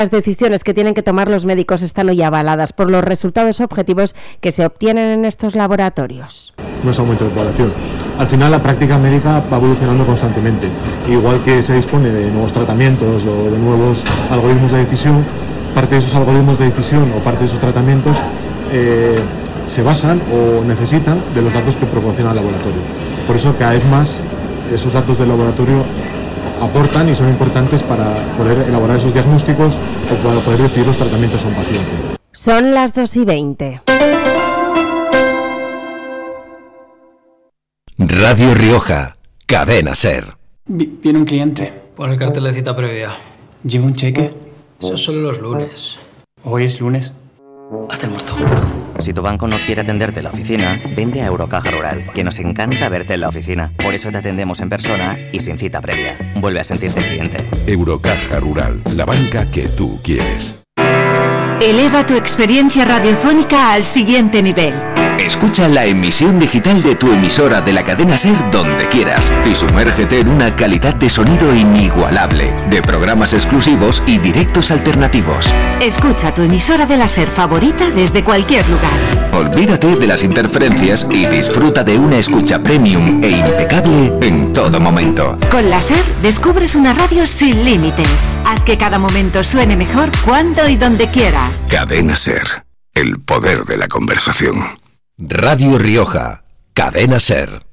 Las decisiones que tienen que tomar los médicos están hoy avaladas por los resultados objetivos que se obtienen en estos laboratorios. No es aumento de población. Al final la práctica médica va evolucionando constantemente. Igual que se dispone de nuevos tratamientos o de nuevos algoritmos de decisión, parte de esos algoritmos de decisión o parte de esos tratamientos se basan o necesitan de los datos que proporciona el laboratorio. Por eso cada vez más esos datos del laboratorio aportan y son importantes para poder elaborar esos diagnósticos o para poder decidir los tratamientos a un paciente. Son las 2:20. Radio Rioja, Cadena SER. Viene un cliente. Pon el cartel de cita previa. ¿Lleva un cheque? Eso es solo los lunes. Hoy es lunes. Haz el muerto. Si tu banco no quiere atenderte en la oficina, vente a Eurocaja Rural, que nos encanta verte en la oficina. Por eso te atendemos en persona y sin cita previa. Vuelve a sentirte cliente. Eurocaja Rural, la banca que tú quieres. Eleva tu experiencia radiofónica al siguiente nivel. Escucha la emisión digital de tu emisora de la cadena SER donde quieras y sumérgete en una calidad de sonido inigualable, de programas exclusivos y directos alternativos. Escucha tu emisora de la SER favorita desde cualquier lugar. Olvídate de las interferencias y disfruta de una escucha premium e impecable en todo momento. Con la SER descubres una radio sin límites. Haz que cada momento suene mejor cuando y donde quieras. Cadena SER, el poder de la conversación. Radio Rioja, Cadena SER.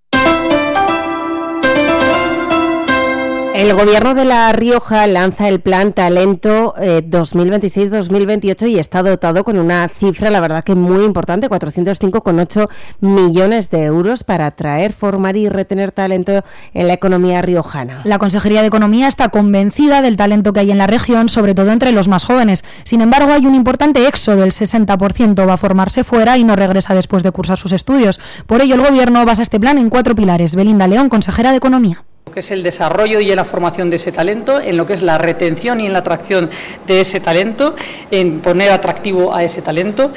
El Gobierno de La Rioja lanza el Plan Talento 2026-2028 y está dotado con una cifra, la verdad que muy importante, 405,8 millones de euros para atraer, formar y retener talento en la economía riojana. La Consejería de Economía está convencida del talento que hay en la región, sobre todo entre los más jóvenes. Sin embargo, hay un importante éxodo, el 60% va a formarse fuera y no regresa después de cursar sus estudios. Por ello, el Gobierno basa este plan en 4 pilares. Belinda León, consejera de Economía. Que es el desarrollo y en la formación de ese talento, en lo que es la retención y en la atracción de ese talento, en poner atractivo a ese talento,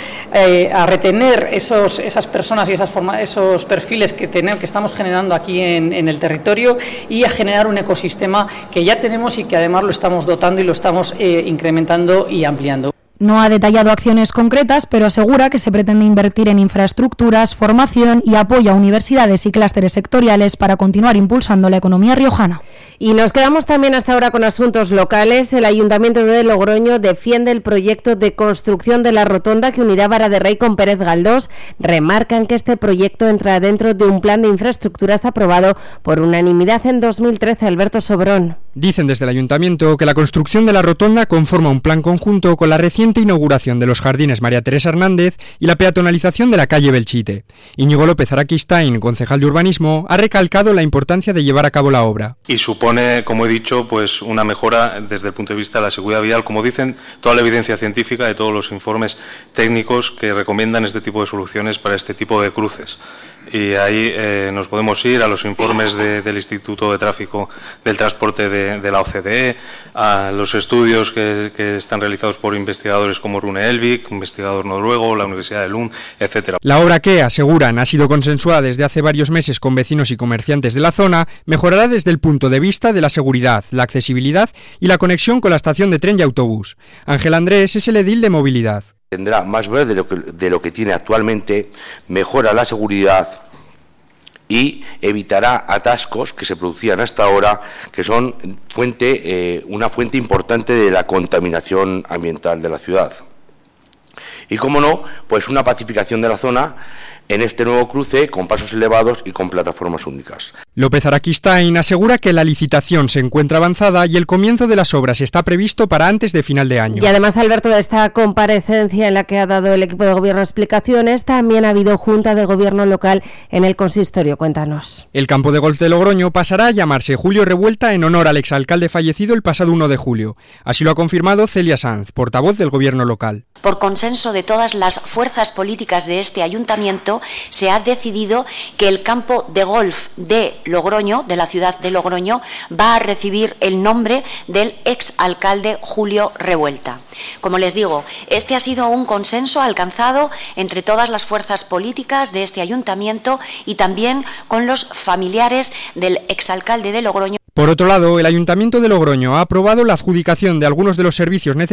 a retener esas personas y esos perfiles que estamos generando aquí en el territorio y a generar un ecosistema que ya tenemos y que además lo estamos dotando y lo estamos incrementando y ampliando. No ha detallado acciones concretas, pero asegura que se pretende invertir en infraestructuras, formación y apoyo a universidades y clústeres sectoriales para continuar impulsando la economía riojana. Y nos quedamos también hasta ahora con asuntos locales. El Ayuntamiento de Logroño defiende el proyecto de construcción de la rotonda que unirá Vara de Rey con Pérez Galdós. Remarcan que este proyecto entra dentro de un plan de infraestructuras aprobado por unanimidad en 2013. Alberto Sobrón. Dicen desde el Ayuntamiento que la construcción de la rotonda conforma un plan conjunto con la reciente inauguración de los jardines María Teresa Hernández y la peatonalización de la calle Belchite. Íñigo López Araquistain, concejal de Urbanismo, ha recalcado la importancia de llevar a cabo la obra. Y supone, como he dicho, pues una mejora desde el punto de vista de la seguridad vial, como dicen toda la evidencia científica de todos los informes técnicos que recomiendan este tipo de soluciones para este tipo de cruces. Y ahí nos podemos ir a los informes del Instituto de Tráfico del Transporte de la OCDE, a los estudios que están realizados por investigadores como Rune Elvik, investigador noruego, la Universidad de Lund, etcétera. La obra que, aseguran, ha sido consensuada desde hace varios meses con vecinos y comerciantes de la zona, mejorará desde el punto de vista de la seguridad, la accesibilidad y la conexión con la estación de tren y autobús. Ángel Andrés es el edil de movilidad. Tendrá más verde de lo que tiene actualmente, mejora la seguridad y evitará atascos que se producían hasta ahora, que son una fuente importante de la contaminación ambiental de la ciudad. Y, como no, pues una pacificación de la zona en este nuevo cruce con pasos elevados y con plataformas únicas. López Araquistain asegura que la licitación se encuentra avanzada y el comienzo de las obras está previsto para antes de final de año. Y además, Alberto, de esta comparecencia en la que ha dado el equipo de gobierno explicaciones, también ha habido junta de gobierno local en el consistorio. Cuéntanos. El campo de golf de Logroño pasará a llamarse Julio Revuelta en honor al exalcalde fallecido el pasado 1 de julio. Así lo ha confirmado Celia Sanz, portavoz del gobierno local. Por consenso de todas las fuerzas políticas de este ayuntamiento, se ha decidido que el campo de golf de Logroño, de la ciudad de Logroño, va a recibir el nombre del exalcalde Julio Revuelta. Como les digo, este ha sido un consenso alcanzado entre todas las fuerzas políticas de este ayuntamiento y también con los familiares del exalcalde de Logroño. Por otro lado, el Ayuntamiento de Logroño ha aprobado la adjudicación de algunos de los servicios necesarios